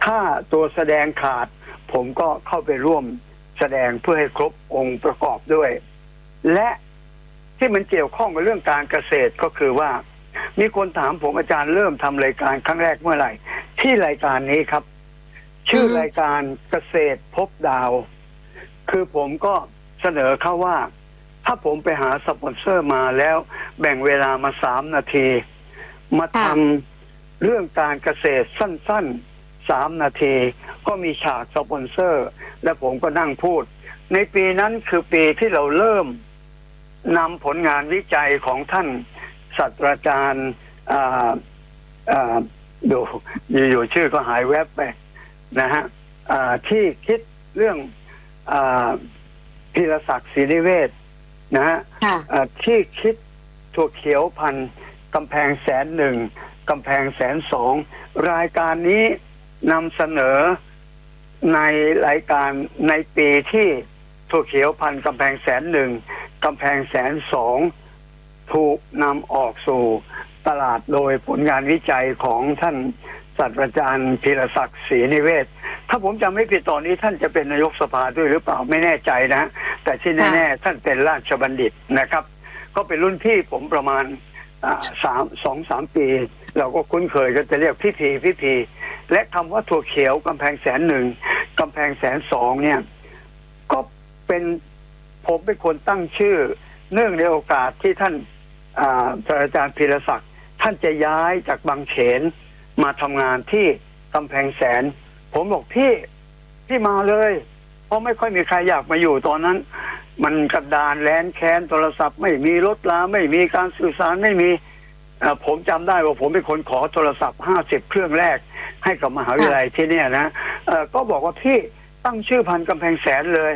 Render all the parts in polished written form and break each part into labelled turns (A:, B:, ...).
A: ถ้าตัวแสดงขาดผมก็เข้าไปร่วมแสดงเพื่อให้ครบองค์ประกอบด้วยและที่มันเกี่ยวข้องกับเรื่องการเกษตรก็คือว่ามีคนถามผมอาจารย์เริ่มทำรายการครั้งแรกเมื่อไหร่ที่รายการนี้ครับชื่อรายการเกษตรพบดาวคือผมก็เสนอเขาว่าถ้าผมไปหาสปอนเซอร์มาแล้วแบ่งเวลามา3 นาทีมาทำเรื่องการเกษตรสั้นๆ3 นาทีก็มีฉากสปอนเซอร์และผมก็นั่งพูดในปีนั้นคือปีที่เราเริ่มนำผลงานวิจัยของท่านศาสตราจารย์ดูอยู่ชื่อก็หายแวบไปนะฮะที่คิดเรื่องพีรศักดิ์ศรีนิเวศนะฮะที่คิดถั่วเขียวพันกำแพง100,000กำแพง102รายการนี้นำเสนอในรายการในปีที่ถั่วเขียวพันกำแพง100,000กำแพง102ถูกนำออกสู่ตลาดโดยผลงานวิจัยของท่านศาสตราจารย์พีรศักดิ์ศรีนิเวศถ้าผมจำไม่ผิดตอนนี้ท่านจะเป็นนายกสภาด้วยหรือเปล่าไม่แน่ใจนะแต่ที่แน่ๆท่านเป็นราชบัณฑิตนะครับก็เป็นรุ่นพี่ผมประมาณ2-3 ปีเราก็คุ้นเคยก็จะเรียกพี่พีและคำว่าถั่วเขียวกำแพง100,000กำแพง102เนี่ยก็เป็นผมเป็นคนตั้งชื่อเนื่องในโอกาสที่ท่านศาสตราจารย์พีรศักดิ์ท่านจะย้ายจากบางเขนมาทำงานที่กำแพงแสนผมบอกพี่มาเลยเพราะไม่ค่อยมีใครอยากมาอยู่ตอนนั้นมันกระดานแลนแค้นโทรศัพท์ไม่มีรถลาไม่มีการสื่อสารไม่มีผมจำได้ว่าผมเป็นคนขอโทรศัพท์50 เครื่องแรกให้กับมหาวิทยาลัยที่เนี่ยนะก็บอกว่าพี่ตั้งชื่อพันกำแพงแสนเลย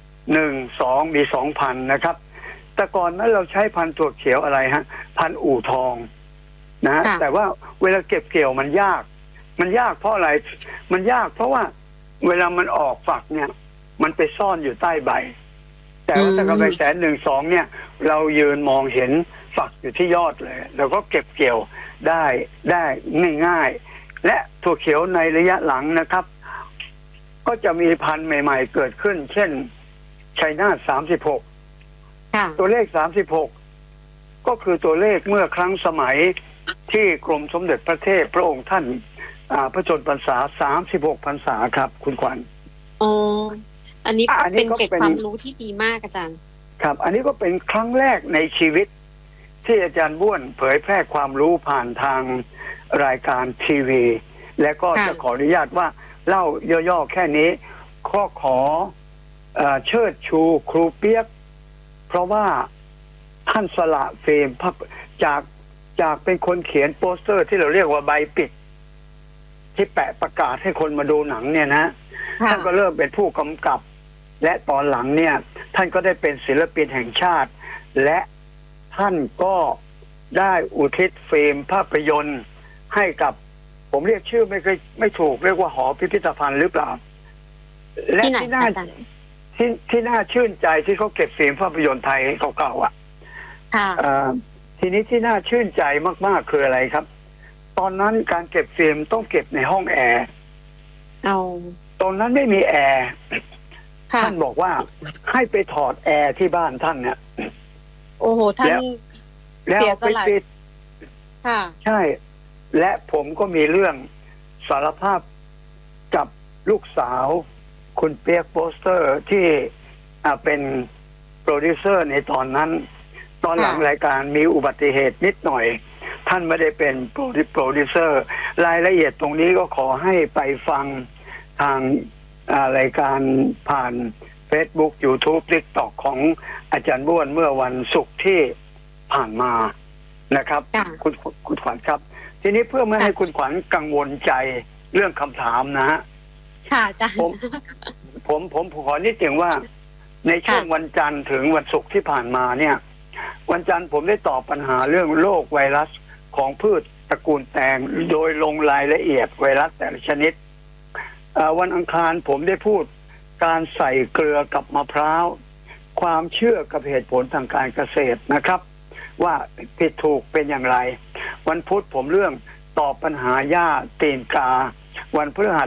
A: 1-2มี2,000นะครับแต่ก่อนนั้นเราใช้พันธุ์ถั่วเขียวอะไรฮะพันธุ์อู่ทองนะแต่ว่าเวลาเก็บเกี่ยวมันยากเพราะอะไรมันยากเพราะว่าเวลามันออกฝักเนี่ยมันไปซ่อนอยู่ใต้ใบแต่ว่าถ้ากำแพงแสน1-2เนี่ยเรายืนมองเห็นฝักอยู่ที่ยอดเลยเราก็เก็บเกี่ยวได้ง่ายๆและถั่วเขียวในระยะหลังนะครับก็จะมีพันธุ์ใหม่ๆเกิดขึ้นเช่นชัยนาท36ตัวเลข36ก็คือตัวเลขเมื่อครั้งสมัยที่กรมสมเด็จพระเทพพระองค์ท่านพระชนพรรษา36 พรรษาครับคุณขวัญ
B: อ๋ออันนี้เป็นเกร็ดความรู้ที่ดีมากอาจารย์
A: ครับอันนี้ก็เป็นครั้งแรกในชีวิตที่อาจารย์บ้วนเผยแพร่ความรู้ผ่านทางรายการทีวีและก็จะขออนุญาตว่าเล่าย่อๆแค่นี้ขอเชิดชูครูเปียกเพราะว่าท่านสละเฟรมจากเป็นคนเขียนโปสเตอร์ที่เราเรียกว่าใบปิดที่แปะประกาศให้คนมาดูหนังเนี่ยนะท่านก็เริ่มเป็นผู้กำกับและตอนหลังเนี่ยท่านก็ได้เป็นศิลปินแห่งชาติและท่านก็ได้อุทิศเฟรมภาพยนตร์ให้กับผมเรียกชื่อไม่ถูกเรียกว่าหอพิพิธภัณฑ์หรือเปล่าและที่น่าชื่นใจที่เขาเก็บเฟรมภาพยนตร์ไทยเก่าๆอ่ะทีนี้ที่น่าชื่นใจมากๆคืออะไรครับตอนนั้นการเก็บฟิล์มต้องเก็บในห้องแอร์ตอนนั้นไม่มีแอร์ท่านบอกว่าให้ไปถอดแอร์ที่บ้านท่านเนี่ย
B: โอ้โหท่าน
A: แล้วไปปิดใช่และผมก็มีเรื่องสารภาพกับลูกสาวคุณเปียกโปสเตอร์ที่เป็นโปรดิวเซอร์ในตอนนั้นตอนหลังรายการมีอุบัติเหตุนิดหน่อยท่านไม่ได้เป็นโปรดิวเซอร์รายละเอียดตรงนี้ก็ขอให้ไปฟังทางรายการผ่าน Facebook YouTube TikTok ของอาจารย์บ้วนเมื่อวันศุกร์ที่ผ่านมานะครับคุณขวัญครับทีนี้เพื่อไม่ให้คุณขวัญกังวลใจเรื่องคำถามนะฮะ
B: ค่ะอาจารย์
A: ผมขอนิดเดียวว่าในช่วงวันจันทร์ถึงวันศุกร์ที่ผ่านมาเนี่ยวันจันทร์ผมได้ตอบปัญหาเรื่องโรคไวรัสของพืชตระกูลแตงโดยลงรายละเอียดไวรัสแต่ละชนิดวันอังคารผมได้พูดการใส่เกลือกับมะพร้าวความเชื่อกับเหตุผลทางการเกษตรนะครับว่าผิดถูกเป็นอย่างไรวันพุธผมเรื่องตอบปัญหาหญ้าตีนกาวันพฤหัส